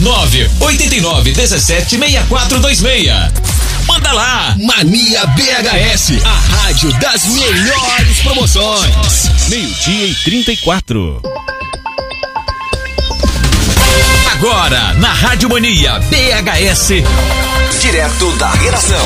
989176426. Manda lá! Mania BHS, a rádio das melhores promoções. 12:34. Agora, na Rádio Mania BHS, direto da redação.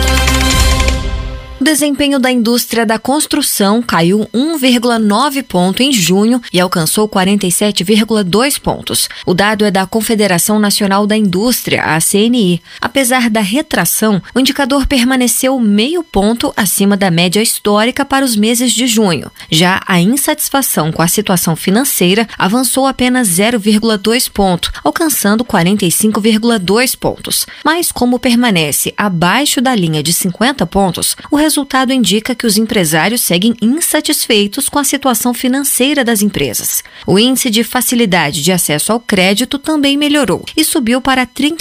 O desempenho da indústria da construção caiu 1,9 ponto em junho e alcançou 47,2 pontos. O dado é da Confederação Nacional da Indústria, a CNI. Apesar da retração, o indicador permaneceu meio ponto acima da média histórica para os meses de junho. Já a insatisfação com a situação financeira avançou apenas 0,2 ponto, alcançando 45,2 pontos. Mas como permanece abaixo da linha de 50 pontos, o resultado indica que os empresários seguem insatisfeitos com a situação financeira das empresas. O índice de facilidade de acesso ao crédito também melhorou e subiu para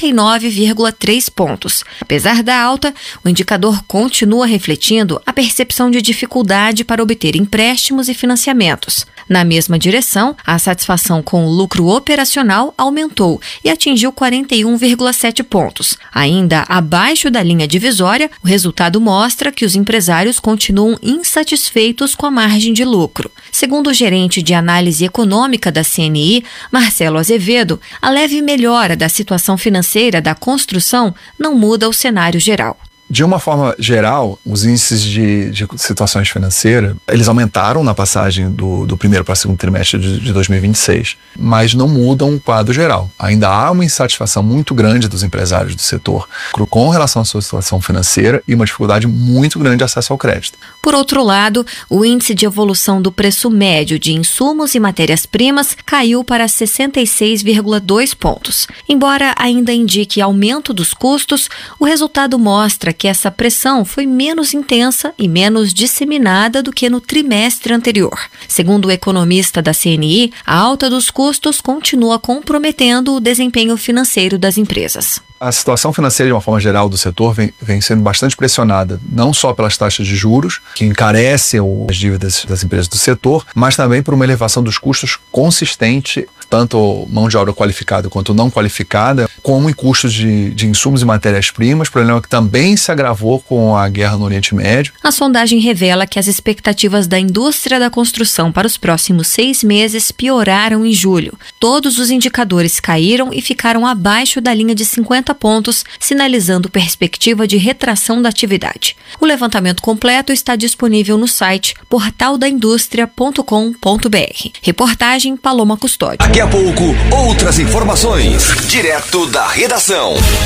39,3 pontos. Apesar da alta, o indicador continua refletindo a percepção de dificuldade para obter empréstimos e financiamentos. Na mesma direção, a satisfação com o lucro operacional aumentou e atingiu 41,7 pontos. Ainda abaixo da linha divisória, o resultado mostra que os empresários continuam insatisfeitos com a margem de lucro. Segundo o gerente de análise econômica da CNI, Marcelo Azevedo, a leve melhora da situação financeira da construção não muda o cenário geral. De uma forma geral, os índices de situações financeiras, eles aumentaram na passagem do primeiro para o segundo trimestre de 2026, mas não mudam o quadro geral. Ainda há uma insatisfação muito grande dos empresários do setor com relação à sua situação financeira e uma dificuldade muito grande de acesso ao crédito. Por outro lado, o índice de evolução do preço médio de insumos e matérias-primas caiu para 66,2 pontos. Embora ainda indique aumento dos custos, o resultado mostra que essa pressão foi menos intensa e menos disseminada do que no trimestre anterior. Segundo o economista da CNI, a alta dos custos continua comprometendo o desempenho financeiro das empresas. A situação financeira, de uma forma geral, do setor vem sendo bastante pressionada, não só pelas taxas de juros, que encarecem as dívidas das empresas do setor, mas também por uma elevação dos custos consistente, tanto mão de obra qualificada quanto não qualificada, como em custos de insumos e matérias-primas, problema que também se agravou com a guerra no Oriente Médio. A sondagem revela que as expectativas da indústria da construção para os próximos 6 meses pioraram em julho. Todos os indicadores caíram e ficaram abaixo da linha de 50 pontos, sinalizando perspectiva de retração da atividade. O levantamento completo está disponível no site portaldaindustria.com.br. Reportagem Paloma Custódio. Daqui a pouco, outras informações, direto da redação.